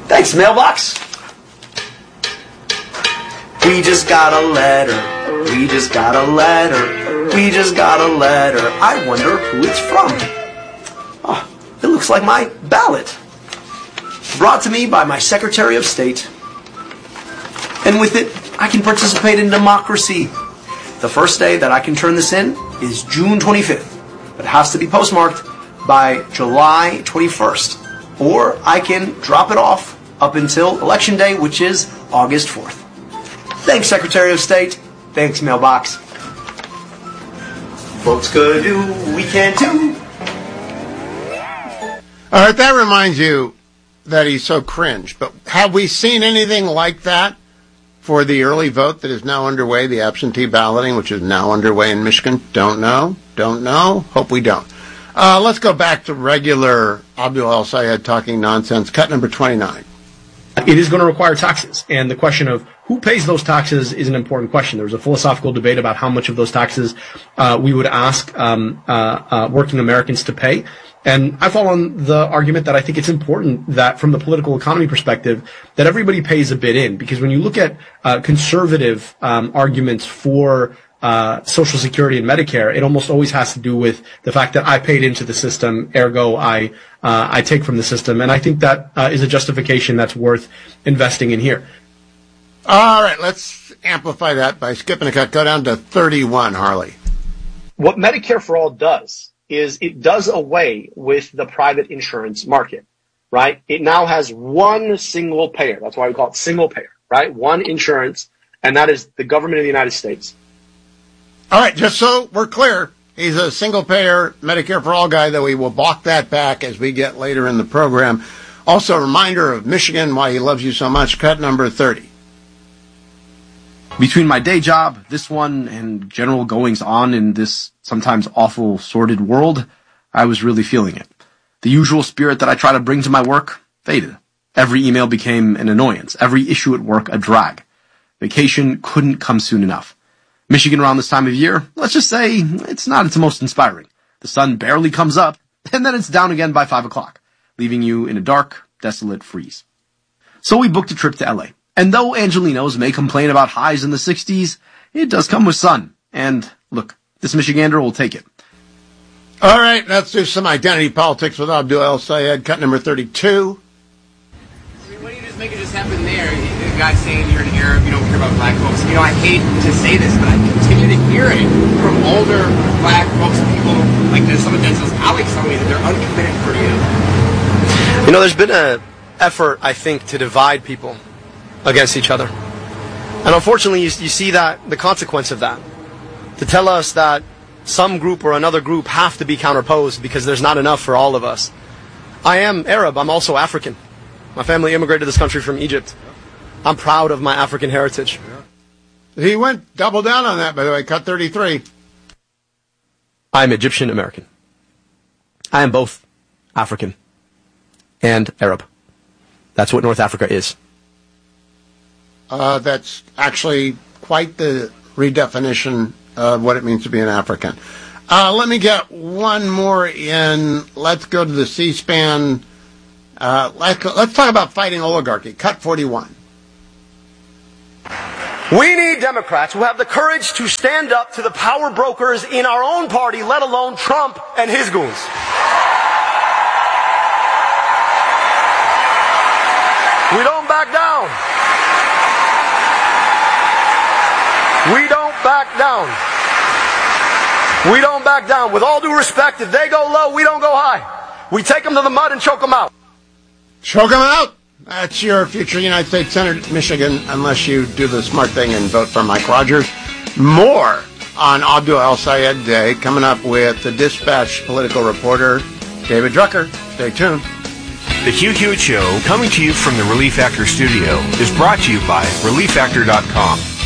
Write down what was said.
Thanks, mailbox. We just got a letter. We just got a letter. We just got a letter. I wonder who it's from. Oh, it looks like my ballot. Brought to me by my Secretary of State. And with it, I can participate in democracy. The first day that I can turn this in is June 25th. But it has to be postmarked by July 21st. Or I can drop it off up until Election Day, which is August 4th. Thanks, Secretary of State. Thanks, mailbox. Folks could do, we can't do. All right, that reminds you that he's so cringe. But have we seen anything like that for the early vote that is now underway, the absentee balloting, which is now underway in Michigan? Don't know. Don't know. Hope we don't. Let's go back to regular Abdul El-Sayed talking nonsense. Cut number 29. It is going to require taxes, and the question of who pays those taxes is an important question. There's a philosophical debate about how much of those taxes we would ask working Americans to pay. And I fall on the argument that I think it's important that from the political economy perspective, that everybody pays a bit in. Because when you look at conservative arguments for Social Security and Medicare, it almost always has to do with the fact that I paid into the system, ergo I take from the system. And I think that is a justification that's worth investing in here. All right, let's amplify that by skipping a cut. Go down to 31, Harley. What Medicare for All does is it does away with the private insurance market, right? It now has one single payer. That's why we call it single payer, right? One insurance, and that is the government of the United States. All right, just so we're clear, he's a single-payer Medicare for All guy, though we will walk that back as we get later in the program. Also, a reminder of Michigan, why he loves you so much. Cut number 30. Between my day job, this one, and general goings-on in this sometimes awful, sordid world, I was really feeling it. The usual spirit that I try to bring to my work faded. Every email became an annoyance. Every issue at work a drag. Vacation couldn't come soon enough. Michigan around this time of year, let's just say, it's not its most inspiring. The sun barely comes up, and then it's down again by 5 o'clock, leaving you in a dark, desolate freeze. So we booked a trip to LA. And though Angelinos may complain about highs in the 60s, it does come with sun. And look, this Michigander will take it. All right, let's do some identity politics with Abdul El-Sayed. Cut number 32. I mean, why don't you just make it just happen there? The guy saying you're an Arab, you don't care about black folks. You know, I hate to say this, but I continue to hear it from older black folks, people like some of Denzel's colleagues tell me that they're uncommitted for you. You know, there's been an effort, I think, to divide people against each other. And unfortunately, you see that the consequence of that. To tell us that some group or another group have to be counterposed because there's not enough for all of us. I am Arab. I'm also African. My family immigrated to this country from Egypt. I'm proud of my African heritage. He went double down on that, by the way. Cut 33. I'm Egyptian American. I am both African and Arab. That's what North Africa is. That's actually quite the redefinition of what it means to be an African. Let me get one more in. Let's go to the C-SPAN. Let's talk about fighting oligarchy. Cut 41. We need Democrats who have the courage to stand up to the power brokers in our own party, let alone Trump and his goons. We don't back down. We don't back down. We don't back down. With all due respect, if they go low, we don't go high. We take them to the mud and choke them out. Choke them out? That's your future United States Senator, Michigan, unless you do the smart thing and vote for Mike Rogers. More on Abdul El-Sayed Day, coming up with the Dispatch political reporter, David Drucker. Stay tuned. The Hugh Hewitt Show, coming to you from the Relief Factor studio, is brought to you by ReliefFactor.com.